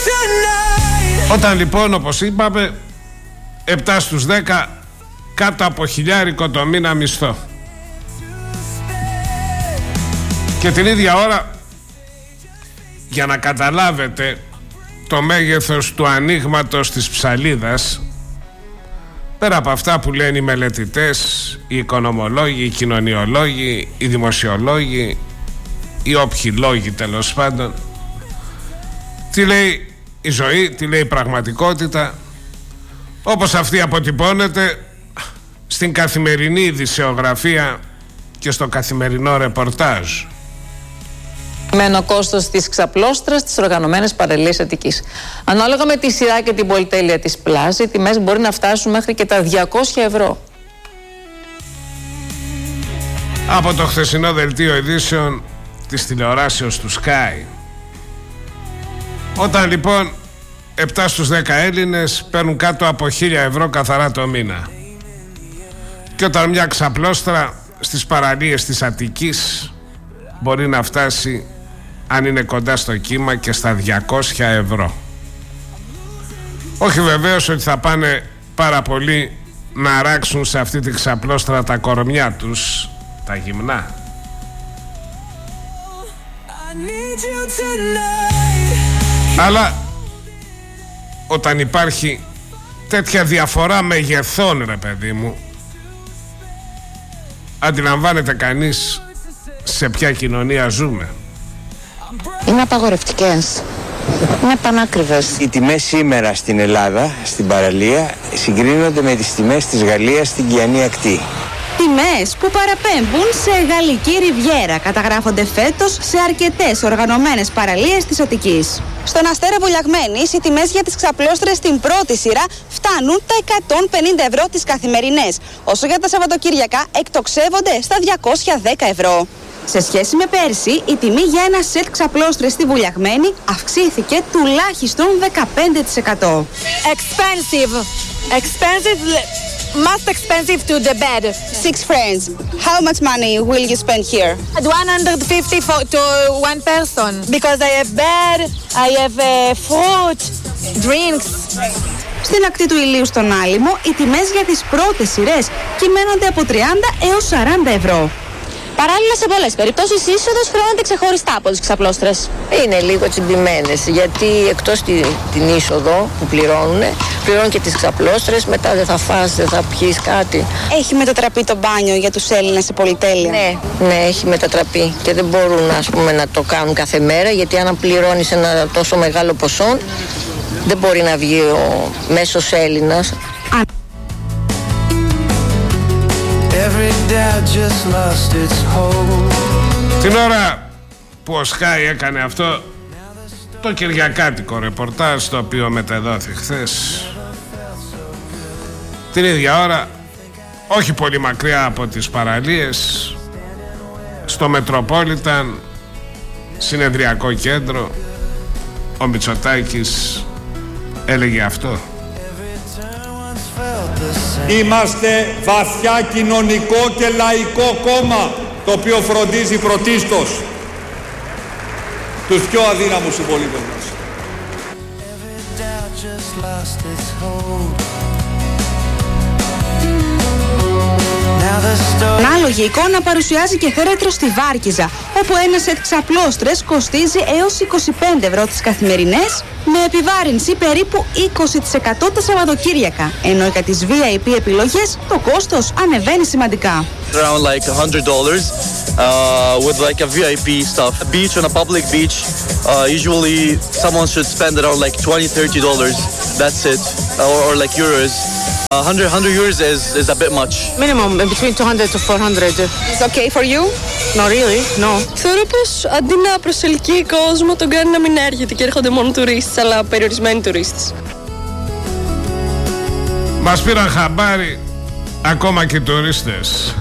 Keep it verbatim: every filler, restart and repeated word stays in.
Όταν λοιπόν, όπως είπαμε, επτά στους δέκα κάτω από χιλιάρικο το μήνα μισθό, και την ίδια ώρα, για να καταλάβετε το μέγεθος του ανοίγματος της ψαλίδας, πέρα από αυτά που λένε οι μελετητές, οι οικονομολόγοι, οι κοινωνιολόγοι, οι δημοσιολόγοι, οι όποιοι λόγοι τέλος πάντων, τι λέει η ζωή, τι λέει η πραγματικότητα, όπως αυτή αποτυπώνεται στην καθημερινή ειδησεογραφία και στο καθημερινό ρεπορτάζ. Μένο κόστος της ξαπλώστρας στις οργανωμένες παραλίες Αττικής. Ανάλογα με τη σειρά και την πολυτέλεια της πλάζ, οι τιμές μπορεί να φτάσουν μέχρι και τα διακόσια ευρώ. Από το χθεσινό δελτίο ειδήσεων της τηλεοράσεως του Sky. Όταν λοιπόν επτά στους δέκα Έλληνες παίρνουν κάτω από χίλια ευρώ καθαρά το μήνα, και όταν μια ξαπλώστρα στις παραλίες της Αττικής μπορεί να φτάσει, αν είναι κοντά στο κύμα, και στα διακόσια ευρώ. Όχι βεβαίως ότι θα πάνε πάρα πολύ να αράξουν σε αυτή τη ξαπλώστρα τα κορμιά τους, τα γυμνά. Αλλά όταν υπάρχει τέτοια διαφορά μεγεθών, ρε παιδί μου, αντιλαμβάνεται κανείς σε ποια κοινωνία ζούμε. Είναι απαγορευτικές. Είναι πανάκριβες. Οι τιμές σήμερα στην Ελλάδα, στην παραλία, συγκρίνονται με τις τιμές της Γαλλίας στην Κιανή Ακτή. Τιμές που παραπέμπουν σε γαλλική ριβιέρα καταγράφονται φέτος σε αρκετές οργανωμένες παραλίες της Αττικής. Στον Αστέρα Βουλιαγμένης, οι τιμές για τις ξαπλώστρες στην πρώτη σειρά φτάνουν τα εκατόν πενήντα ευρώ τις καθημερινές, όσο για τα Σαββατοκύριακα εκτοξεύονται στα διακόσια δέκα ευρώ. Σε σχέση με πέρσι, η τιμή για ένα σετ ξαπλώστρες στη Βουλιαγμένη αυξήθηκε τουλάχιστον δεκαπέντε τοις εκατό. Expensive. Expensive. Most expensive to the bed. Six friends. How much money will you spend here? one hundred fifty for, to one person. Because I have bed, I have uh, fruit, drinks. Στην ακτή του Ηλίου στον Άλυμο, οι τιμές για τις πρώτες σειρές κυμαίνονται από τριάντα έως σαράντα ευρώ. Παράλληλα, σε πολλές περιπτώσεις η είσοδος χρεώνεται ξεχωριστά από τις ξαπλώστρες. Είναι λίγο τσιμπημένες, γιατί εκτός τη, την είσοδο που πληρώνουν, πληρώνουν και τις ξαπλώστρες, μετά δεν θα φας, δεν θα πιείς κάτι. Έχει μετατραπεί το μπάνιο για τους Έλληνες σε πολυτέλεια? Ναι, ναι, έχει μετατραπεί και δεν μπορούν, ας πούμε, να το κάνουν κάθε μέρα, γιατί αν πληρώνεις ένα τόσο μεγάλο ποσό, δεν μπορεί να βγει ο μέσος Έλληνας. Την ώρα που ο Sky έκανε αυτό το κυριακάτικο ρεπορτάζ, το οποίο μετεδόθη χθες, την ίδια ώρα, όχι πολύ μακριά από τις παραλίες, στο Μετροπόλιταν συνεδριακό κέντρο, ο Μητσοτάκης έλεγε αυτό. Είμαστε βαθιά κοινωνικό και λαϊκό κόμμα, το οποίο φροντίζει πρωτίστως τους πιο αδύναμους συμπολίτες μας. Ανάλογη εικόνα παρουσιάζει και θέρετρο στη Βάρκιζα, όπου ένα σετ ξαπλώστρες κοστίζει έως είκοσι πέντε ευρώ τις καθημερινές, με επιβάρυνση περίπου είκοσι τοις εκατό τα Σαββατοκύριακα, ενώ για τις βι άι πι επιλογές το κόστος ανεβαίνει σημαντικά. Around like one hundred dollars uh, with like a βι άι πι stuff. A beach on a public beach, uh, usually someone should spend around like twenty to thirty dollars. That's it, or, or like euros. one hundred, one hundred euros is, is a bit much. Minimum between two hundred to four hundred. It's okay for you? Not really, no. Θεωρώ πως αντί να προσελκύει κόσμο, τον κάνει να μην έρχεται και έρχονται μόνο τουρίστες, αλλά περιορισμένοι τουρίστες. Μας πήραν χαμπάρι ακόμα και οι τουρίστες.